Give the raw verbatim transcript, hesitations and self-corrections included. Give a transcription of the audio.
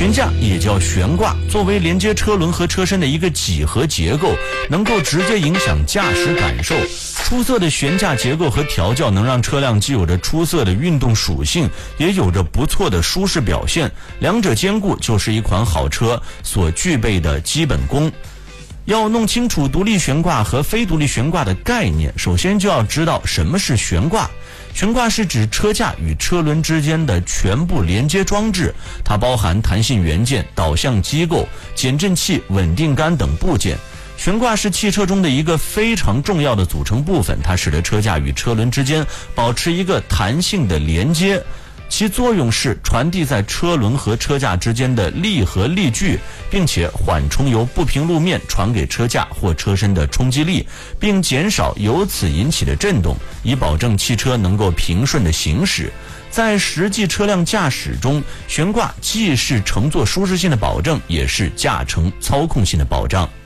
悬架也叫悬挂，作为连接车轮和车身的一个几何结构，能够直接影响驾驶感受。出色的悬架结构和调教能让车辆既有着出色的运动属性，也有着不错的舒适表现，两者兼顾就是一款好车所具备的基本功。要弄清楚独立悬挂和非独立悬挂的概念，首先就要知道什么是悬挂。悬挂是指车架与车轮之间的全部连接装置，它包含弹性元件、导向机构、减震器、稳定杆等部件。悬挂是汽车中的一个非常重要的组成部分，它使得车架与车轮之间保持一个弹性的连接，其作用是传递在车轮和车架之间的力和力矩，并且缓冲由不平路面传给车架或车身的冲击力，并减少由此引起的震动，以保证汽车能够平顺的行驶。在实际车辆驾驶中，悬挂既是乘坐舒适性的保证，也是驾乘操控性的保障。